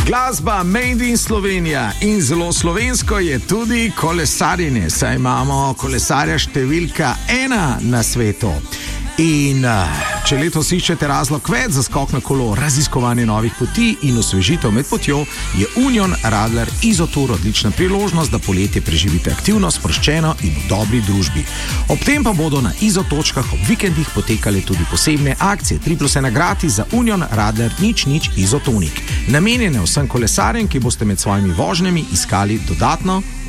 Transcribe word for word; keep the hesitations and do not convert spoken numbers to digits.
Glasba Made in Slovenija in zelo slovensko je tudi kolesarjenje, saj imamo kolesarja številka ena na svetu. In če letos iščete razlog več za skok na kolo, raziskovanje novih poti in osvežitev med potjo, je Union Radler Izotour odlična priložnost, da poletje preživite aktivno, sproščeno in v dobri družbi. Ob tem pa bodo na Izotočkah ob vikendih potekale tudi posebne akcije, tri plus ena gratis za Union Radler nič nič Izotonik, namenjene vsem kolesarjem, ki boste med svojimi vožnjami iskali dodatno